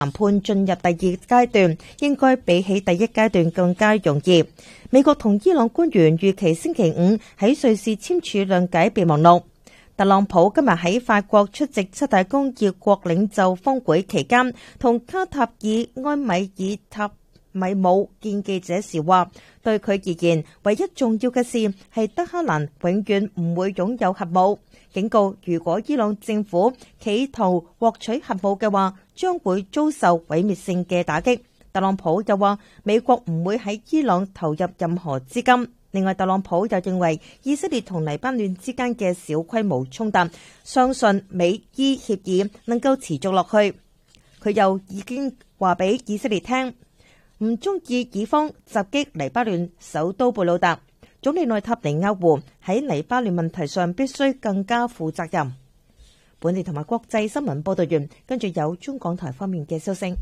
談判進入第二階段，應該比起第一階段更加容易。美國同伊朗官員預期星期五喺瑞士簽署諒解備忘錄。特朗普今日喺法國出席七大工業國領袖峰會期間，同卡塔爾埃米爾塔米姆見記者時話，對佢而言，唯一重要嘅事係德黑蘭永遠唔會擁有核武，警告如果伊朗政府企圖獲取核武嘅話，將會遭受毀滅性嘅打擊。特朗普又話，美國唔會喺伊朗投入任何資金。另外，特朗普又認為以色列同黎巴嫩之間嘅小規模衝突，相信美伊協議能夠持續落去。佢又已經話俾以色列聽，唔中意以方襲擊黎巴嫩首都貝魯特。總理內塔尼亞胡喺黎巴嫩問題上必須更加負責任。本地同埋國際新聞報道完，跟住有中港台方面嘅消息。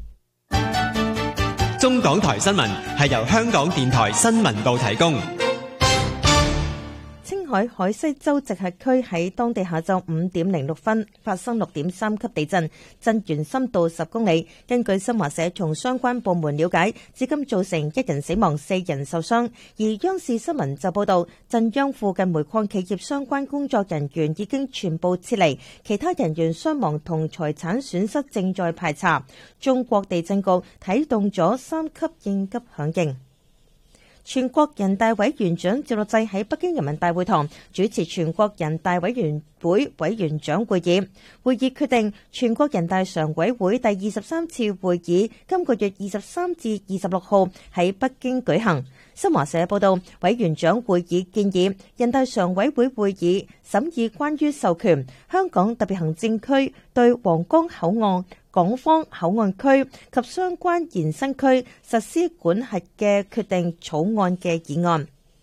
中港台新聞係由香港電台新聞部提供。 青海海西州直轄區喺當地下晝5點06分發生6.3級地震，震源深度10公里。根據新華社從相關部門了解，至今造成1人死亡、4人受傷。而央視新聞就報道，震央附近煤礦企業相關工作人員已經全部撤離，其他人員傷亡同財產損失正在排查。中國地震局啟動咗3級應急響應。全國人大委員長趙樂際喺北京人民大會堂主持全國人大委員會委員長會議。會議決定全國人大常委會第23次會議今個月23至26號喺北京舉行。新華社報道，委員長會議建議人大常委會會議審議關於授權香港特別行政區對皇崗口岸、港方口岸區及相關延伸區實施管轄嘅決定草案嘅議案。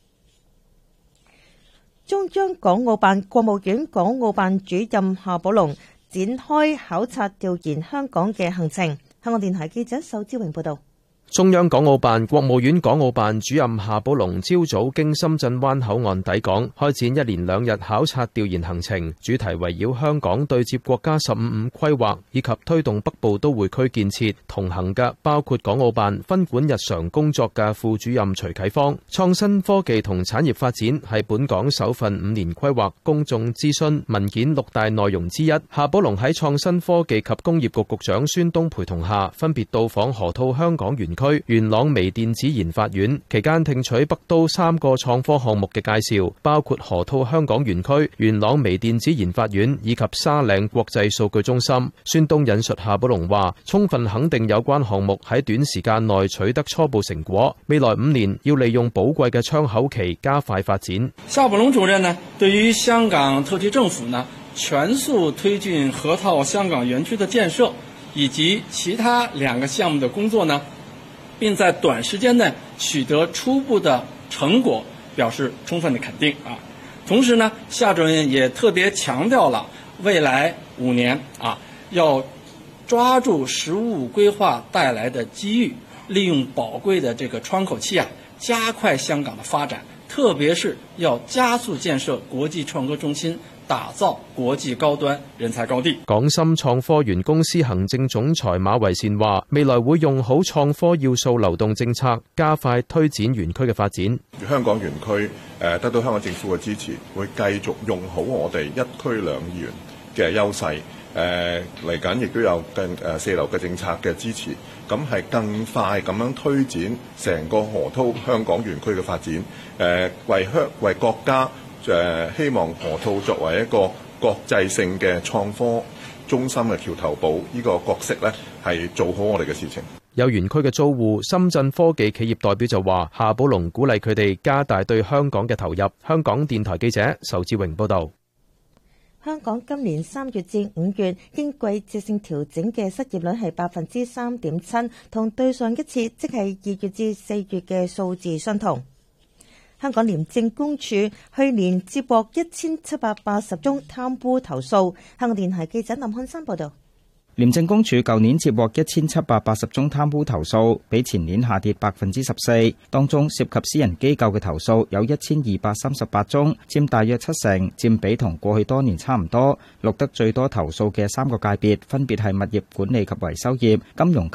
中央港澳辦、國務院港澳辦主任夏寶龍展開考察調研香港嘅行程。香港電台記者仇志榮報道。 中央港澳辦、國務院港澳辦主任夏寶龍朝早經深圳灣口岸抵港，開展一連2日考察調研行程，主題圍繞香港對接國家15+5規劃以及推動北部都會區建設。同行嘅包括港澳辦分管日常工作嘅副主任徐啟芳。創新科技同產業發展係本港首份5年規劃公眾諮詢文件6大內容之一。夏寶龍喺創新科技及工業局局長孫東陪同下，分別到訪河套香港園區、元朗微電子研發院，期間聽取北都3個創科項目嘅介紹，包括河套香港園區、元朗微電子研發院以及沙嶺國際數據中心。孫東引述夏寶龍話，充分肯定有關項目喺短時間內取得初步成果，未來5年要利用寶貴嘅窗口期加快發展。 夏寶龍主任呢，對於香港特區政府呢，全速推進河套香港園區的建設以及其他2個項目的工作呢，並在短時間內取得初步的成果，表示充分的肯定啊。同時呢，夏主任也特別強調了未來5年啊，要抓住“十五”規劃帶來的機遇，利用寶貴的這個窗口期啊，加快香港的發展，特別是要加速建設國際創科中心，打造國際高端人才高地。 港深創科園公司行政總裁馬維善話，未來會用好創科要素流動政策，加快推展園區嘅發展。 香港園區得到香港政府嘅支持，會繼續用好我哋一區兩園嘅優勢。嚟緊亦都有更4流嘅政策嘅支持，咁係更快咁樣推展成個河套香港園區嘅發展。為國家希望河套作為一個國際性嘅創科中心嘅橋頭堡，呢個角色呢係做好我哋嘅事情。 有園區嘅租戶，深圳科技企業代表就話，夏寶龍鼓勵佢哋加大對香港嘅投入。香港電台記者仇志榮報道。 香港今年3月至5月經季節性調整嘅失業率係3.7%，同對上一次即係2月至4月嘅數字相同。香港廉政公署去年接獲1780宗貪污投訴。香港電台記者林漢山報道。 廉政公署舊年接獲1780宗貪污投訴，比前年下跌14%，當中涉及私人機構嘅投訴有1238宗，佔大約70%，佔比同過去多年差唔多。錄得最多投訴嘅3個界別分別係物業管理及維修業、金融